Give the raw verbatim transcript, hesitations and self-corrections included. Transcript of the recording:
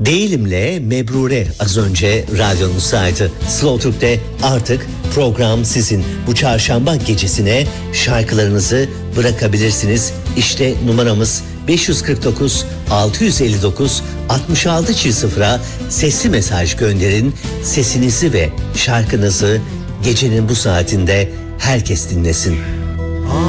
Değilim'le Mebrure az önce radyonuzdaydı. Slow Türk'te artık program sizin. Bu çarşamba gecesine şarkılarınızı bırakabilirsiniz. İşte numaramız beş yüz kırk dokuz altı yüz elli dokuz altmış altı sıfıra sesli mesaj gönderin. Sesinizi ve şarkınızı gecenin bu saatinde herkes dinlesin.